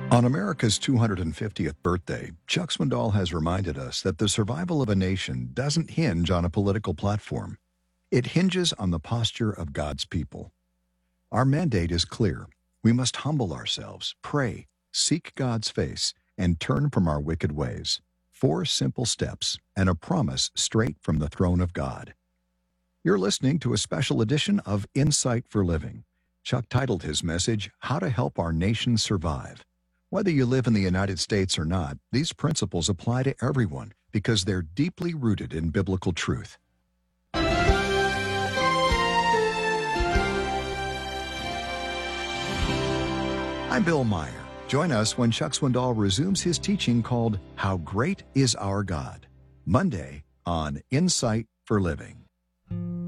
On America's 250th birthday, Chuck Swindoll has reminded us that the survival of a nation doesn't hinge on a political platform. It hinges on the posture of God's people. Our mandate is clear. We must humble ourselves, pray, seek God's face, and turn from our wicked ways. 4 simple steps and a promise straight from the throne of God. You're listening to a special edition of Insight for Living. Chuck titled his message, How to Help Our Nation Survive. Whether you live in the United States or not, these principles apply to everyone because they're deeply rooted in biblical truth. I'm Bill Meyer. Join us when Chuck Swindoll resumes his teaching called How Great is Our God, Monday on Insight for Living.